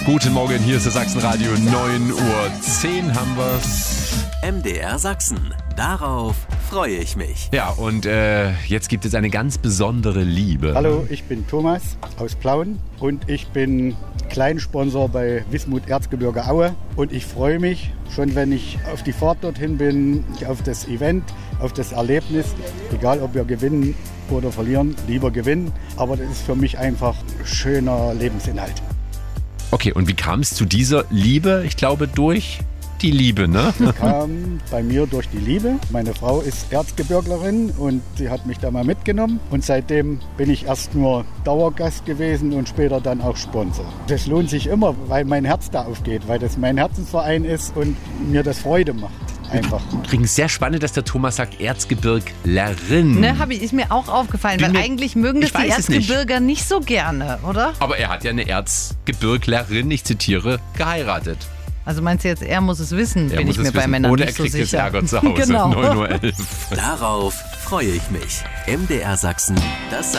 Guten Morgen, hier ist das Sachsenradio, 9:10 Uhr haben wir's. MDR Sachsen, darauf freue ich mich. Ja, und jetzt gibt es eine ganz besondere Liebe. Hallo, ich bin Thomas aus Plauen und ich bin Kleinsponsor bei Wismut Erzgebirge Aue. Und ich freue mich schon, wenn ich auf die Fahrt dorthin bin, auf das Event, auf das Erlebnis. Egal, ob wir gewinnen oder verlieren, lieber gewinnen. Aber das ist für mich einfach schöner Lebensinhalt. Okay, und wie kam es zu dieser Liebe? Ich glaube, durch die Liebe, ne? Kam bei mir durch die Liebe. Meine Frau ist Erzgebirglerin und sie hat mich da mal mitgenommen. Und seitdem bin ich erst nur Dauergast gewesen und später dann auch Sponsor. Das lohnt sich immer, weil mein Herz da aufgeht, weil das mein Herzensverein ist und mir das Freude macht. Einfach. Übrigens sehr spannend, dass der Thomas sagt Erzgebirglerin. Ne, ist mir auch aufgefallen, weil eigentlich mögen das die Erzgebirger nicht so gerne, oder? Aber er hat ja eine Erzgebirglerin, ich zitiere, geheiratet. Also meinst du jetzt, er muss es wissen, bin ich mir bei Männern oder nicht so sicher. Oder er kriegt jetzt Ärger zu Hause, genau. 9:11 Uhr. Darauf freue ich mich. MDR Sachsen, das